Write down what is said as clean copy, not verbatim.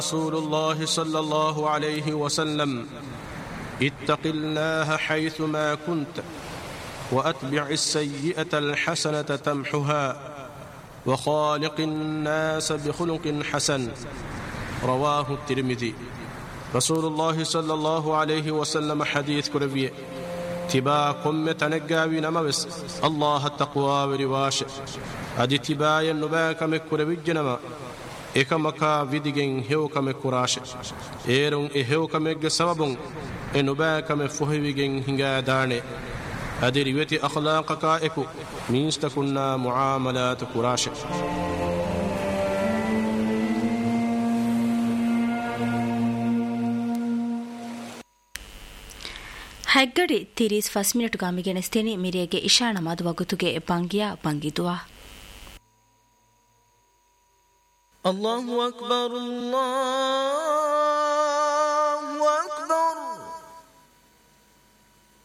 رسول الله صلى الله عليه وسلم اتق الله حيثما كنت وأتبع السيئة الحسنة تمحها وخالق الناس بخلق حسن رواه الترمذي. رسول الله صلى الله عليه وسلم حديث كربيه تبا قم تنقاوي نمبس الله التقوى ورواش أدي تبا ينباك مكربي جنما إكمكا فيديجين هيوكا مكراش إيرون إهيوكا مك سببون إنباك مفهويجين هنگا داني أدي ريوتي أخلاقك إكو مينستكنا معاملات كراش. ಹಗ್ಗಡಿ 35 ಮಿನಿಟ್ ಗಾಮಿಗೆನೆಸ್ತೇನೆ ಮಿರಿಯಗೆ ಇಶಾಣ ಮದುವಗುತುಗೆ ಪಂಗಿಯ ಪಂಗಿದುವ. الله أكبر الله